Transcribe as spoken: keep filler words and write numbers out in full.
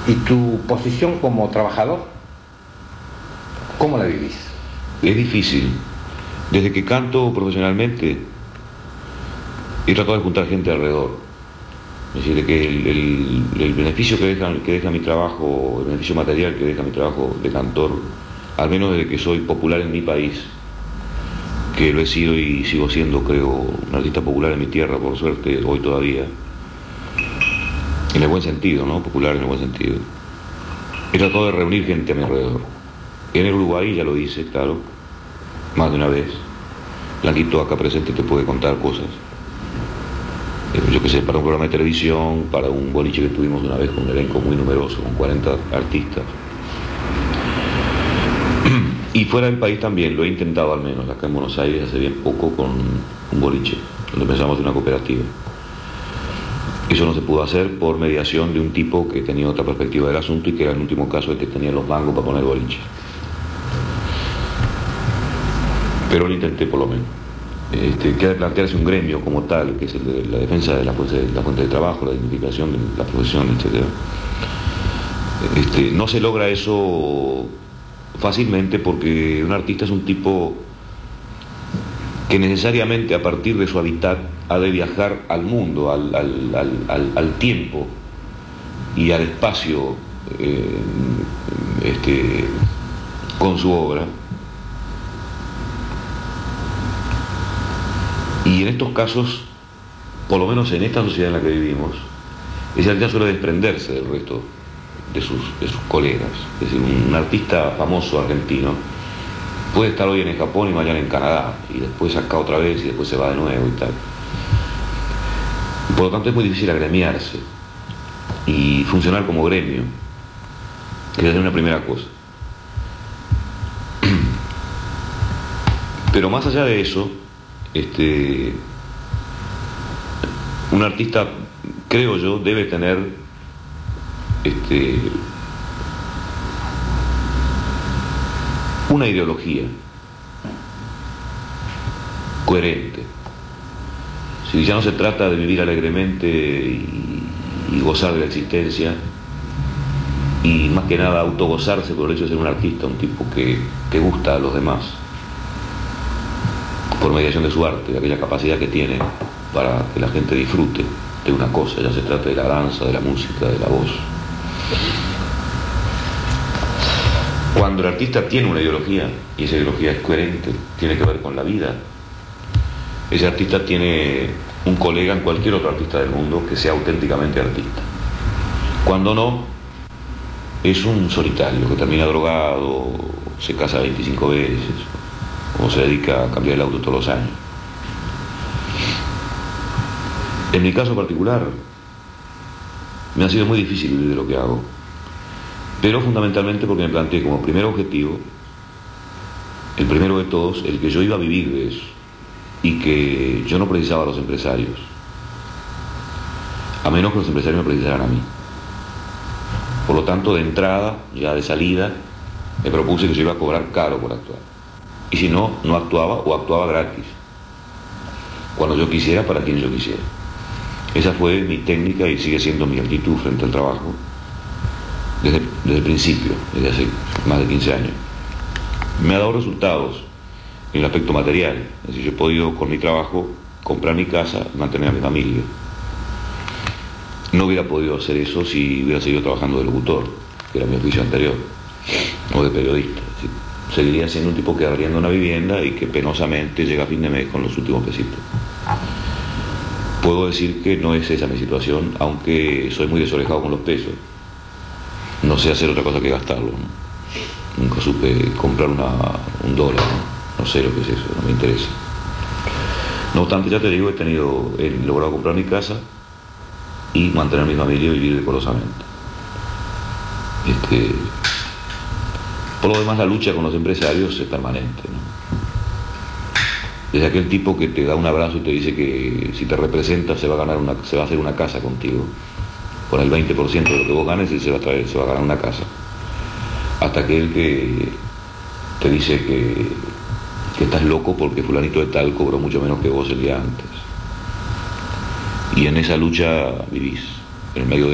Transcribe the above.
¿Y tu posición como trabajador? ¿Cómo la vivís? Es difícil. Desde que canto profesionalmente, he tratado de juntar gente alrededor. Es decir, que el, el, el beneficio que deja, que deja mi trabajo, el beneficio material que deja mi trabajo de cantor, al menos desde que soy popular en mi país, que lo he sido y sigo siendo, creo, un artista popular en mi tierra, por suerte, hoy todavía, en el buen sentido, ¿no? Popular en el buen sentido. He tratado de reunir gente a mi alrededor. En el Uruguay ya lo hice, claro, más de una vez. Blanquito acá presente te puede contar cosas. Yo qué sé, para un programa de televisión, para un boliche que tuvimos una vez con un elenco muy numeroso, con cuarenta artistas. Y fuera del país también, lo he intentado al menos, acá en Buenos Aires hace bien poco con un boliche, donde pensamos en una cooperativa. Eso no se pudo hacer por mediación de un tipo que tenía otra perspectiva del asunto y que era el último caso el que tenía los mangos para poner boliche. Pero lo intenté por lo menos. Este, que ha de plantearse un gremio como tal, que es el de la defensa de la fuente de, la fuente de trabajo, la dignificación de la profesión, etcétera. Este, no se logra eso fácilmente porque un artista es un tipo que necesariamente a partir de su hábitat ha de viajar al mundo, al, al, al, al, al tiempo y al espacio eh, este, con su obra. Y en estos casos, por lo menos en esta sociedad en la que vivimos, ese artista suele desprenderse del resto de sus, de sus colegas. Es decir, un artista famoso argentino puede estar hoy en el Japón y mañana en Canadá, y después acá otra vez y después se va de nuevo y tal. Por lo tanto es muy difícil agremiarse y funcionar como gremio, que es una primera cosa. Pero más allá de eso, este, un artista, creo yo, debe tener este, una ideología coherente. Si ya no se trata de vivir alegremente y, y gozar de la existencia, y más que nada autogozarse por el hecho de ser un artista, un tipo que, que gusta a los demás, por mediación de su arte, de aquella capacidad que tiene para que la gente disfrute de una cosa, ya se trata de la danza, de la música, de la voz. Cuando el artista tiene una ideología, y esa ideología es coherente, tiene que ver con la vida, ese artista tiene un colega en cualquier otro artista del mundo que sea auténticamente artista. Cuando no, es un solitario que termina drogado, se casa veinticinco veces, o se dedica a cambiar el auto todos los años. En mi caso particular, me ha sido muy difícil vivir de lo que hago, pero fundamentalmente porque me planteé como primer objetivo, el primero de todos, el que yo iba a vivir de eso, y que yo no precisaba a los empresarios, a menos que los empresarios me precisaran a mí. Por lo tanto, de entrada, ya de salida, me propuse que yo iba a cobrar caro por actuar. Y si no, no actuaba o actuaba gratis, cuando yo quisiera, para quien yo quisiera. Esa fue mi técnica y sigue siendo mi actitud frente al trabajo desde, desde el principio, desde hace más de quince años. Me ha dado resultados en el aspecto material. Es decir, yo he podido con mi trabajo comprar mi casa, mantener a mi familia. No hubiera podido hacer eso si hubiera seguido trabajando de locutor, que era mi oficio anterior, o de periodista. Es decir, seguiría siendo un tipo que arrienda una vivienda y que penosamente llega a fin de mes con los últimos pesitos. Puedo decir que no es esa mi situación, aunque soy muy desorejado con los pesos. No sé hacer otra cosa que gastarlo, ¿no? Nunca supe comprar una, un dólar, ¿no? No sé lo que es eso, no me interesa. No obstante, ya te digo, he tenido, he logrado comprar mi casa y mantener a mi familia y vivir decorosamente. Este, por lo demás, la lucha con los empresarios es permanente, ¿no? Desde aquel tipo que te da un abrazo y te dice que si te representa se va a ganar una, se va a hacer una casa contigo. Con el veinte por ciento de lo que vos ganes, él se va a traer, se va a ganar una casa. Hasta aquel que te dice que, que estás loco porque fulanito de tal cobró mucho menos que vos el día antes. Y en esa lucha vivís, en el medio de